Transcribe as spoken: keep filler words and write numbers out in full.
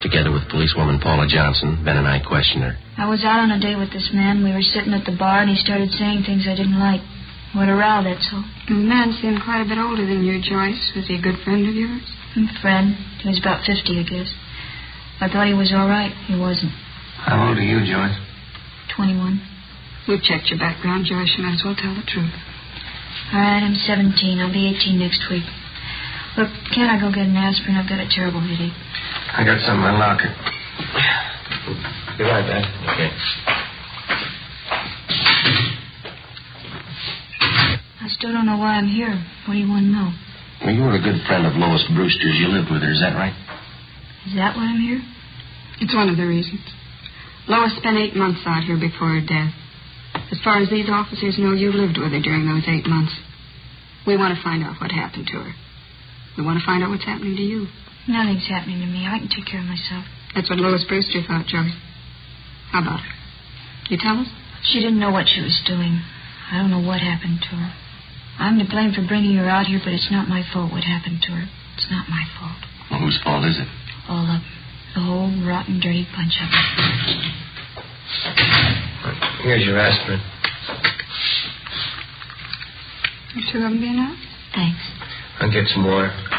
Together with policewoman Paula Johnson, Ben and I questioned her. I was out on a date with this man. We were sitting at the bar, and he started saying things I didn't like. What a row, that's all. The man seemed quite a bit older than you, Joyce. Was he a good friend of yours? A friend. He was about fifty, I guess. I thought he was all right. He wasn't. How old are you, Joyce? twenty-one. We've checked your background, Joyce. You might as well tell the truth. All right, I'm seventeen. I'll be eighteen next week. Look, can't I go get an aspirin? I've got a terrible headache. I got some in my locker. Be right back. Okay. I still don't know why I'm here. What do you want to know? Well, you were a good friend of Lois Brewster's. You lived with her. Is that right? Is that why I'm here? It's one of the reasons. Lois spent eight months out here before her death. As far as these officers know, you lived with her during those eight months. We want to find out what happened to her. We want to find out what's happening to you. Nothing's happening to me. I can take care of myself. That's what Lois Brewster thought, Joey. How about her? You tell us? She didn't know what she was doing. I don't know what happened to her. I'm to blame for bringing her out here, but it's not my fault what happened to her. It's not my fault. Well, whose fault is it? All of them. The whole rotten, dirty bunch of them. Here's your aspirin. You sure that'll be enough? Thanks. I'll get some more.